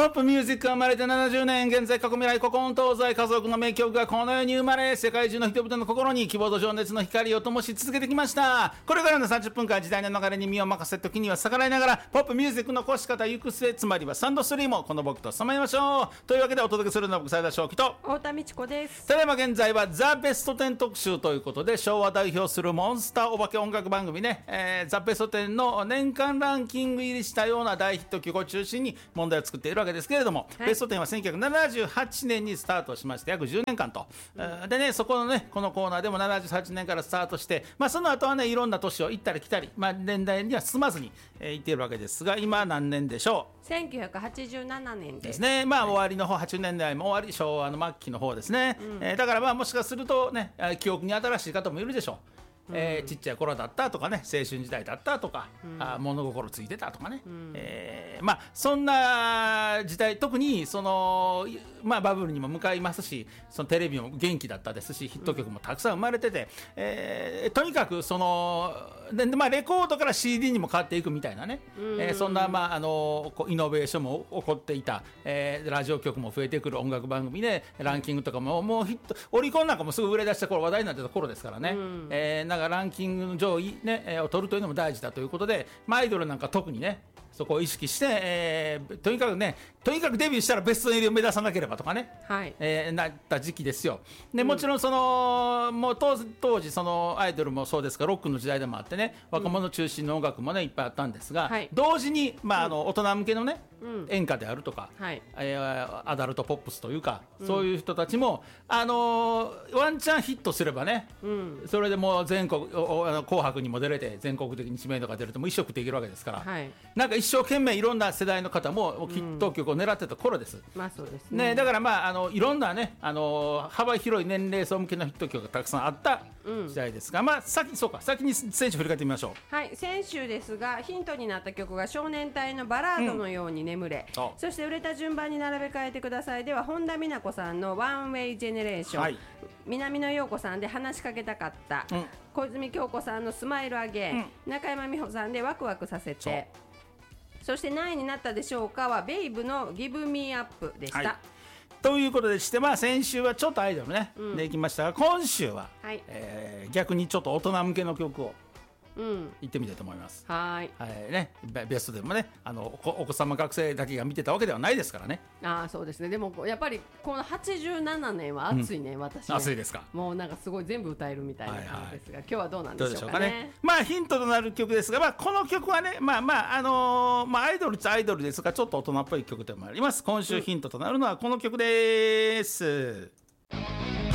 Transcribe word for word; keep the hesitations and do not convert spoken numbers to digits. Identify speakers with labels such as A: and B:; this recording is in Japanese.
A: ップミュージックが生まれてななじゅうねん、現在過去未来古今東西家族の名曲がこの世に生まれ、世界中の人々の心に希望と情熱の光を灯し続けてきました。これからのさんじゅっぷんかん、時代の流れに身を任せ、時には逆らいながらポップミュージックの越し方行く末、つまりはサンドストリームをこの僕とさまいましょう。というわけでお届けするのは僕、斉田正樹と
B: 太田美智子です。
A: ただいま現在はザ・ベストテン特集ということで、昭和代表するモンスターお化け音楽番組ね、えー、ザ・ベストテンの年間ランキング入りしたような大ヒット曲を中心に問題を作っているわけですけれども、はい、ベストテンはせんきゅうひゃくななじゅうはちねんにスタートしまして約じゅうねんかんと、うん、でね、そこのねこのコーナーでもななじゅうはちねんからスタートして、まあ、その後はねいろんな年を行ったり来たり、まあ、年代には進まずに、えー、行っているわけですが、今何年でしょう。
B: せんきゅうひゃくはちじゅうななねんです。
A: ですね。まあ、はい、終わりの方、はちじゅうねんだいも終わり、昭和の末期の方ですね、うん、えー、だからまあもしかするとね、記憶に新しい方もいるでしょう。えー、ちっちゃい頃だったとかね、青春時代だったとか、うん、あ物心ついてたとかね、うん、えー、まあそんな時代、特にその、まあ、バブルにも向かいますし、そのテレビも元気だったですし、ヒット曲もたくさん生まれてて、うん、えー、とにかくそので、まあ、レコードから シーディー にも変わっていくみたいなね、うん、えー、そんな、まあ、あのこうイノベーションも起こっていた、えー、ラジオ局も増えてくる音楽番組で、ランキングとかももうヒット、オリコンなんかもすぐ売れ出した頃、話題になってた頃ですからね、うん、えーランキングの上位、ね、えー、を取るというのも大事だということで、まあ、アイドルなんか特にねそこを意識して、えー、とにかくねとにかくデビューしたらベスト入りを目指さなければとかね、はい、えー、なった時期ですよ。でもちろんその、うん、もう 当, 当時そのアイドルもそうですがロックの時代でもあってね、若者中心の音楽もねいっぱいあったんですが、はい、同時に、まあ、あの大人向けのね、うん、演歌であるとか、はい、えー、アダルトポップスというか、うん、そういう人たちも、あのー、ワンチャンヒットすればね、うん、それでもう全国紅白にも出れて全国的に知名度が出るともう一色できるわけですから、はい、なんか一生懸命いろんな世代の方もヒット曲を狙ってた頃です、うん、
B: まあそうですね。
A: ね、だからまああのいろんなね、あの幅広い年齢層向けのヒット曲がたくさんあった時代ですが、うん、まあ先そうか先に先週振り返ってみましょう。
B: はい、先週ですがヒントになった曲が少年隊のバラードのように眠れ、うん、そして売れた順番に並べ替えてくださいでは本田美奈子さんのワンウェイジェネレーション、はい、南野陽子さんで話しかけたかった、うん、小泉京子さんのスマイルアゲン、うん、中山美穂さんでワクワクさせて、 そ, そして何位になったでしょうかはベイブのギブミーアップでした、はい、
A: ということでして、まあ、先週はちょっとアイドルね、うん、でいきましたが、今週は、はい、えー、逆にちょっと大人向けの曲をうん、行ってみたいと思います。はい、はいね、ベストでもね、あの お, お子様学生だけが見てたわけではないですからね。
B: ああそうですね。でもやっぱりこのはちじゅうななねんは熱いね、うん、私ね。
A: 熱いですか。
B: もうなんかすごい全部歌えるみたいな感じですが、はいはい、今日はどうなんでしょうかね。どうでしょうかね。
A: まあヒントとなる曲ですが、まあ、この曲はね、まあまああのー、まあアイドルっちゃアイドルですが、ちょっと大人っぽい曲でもあります。今週ヒントとなるのはこの曲です。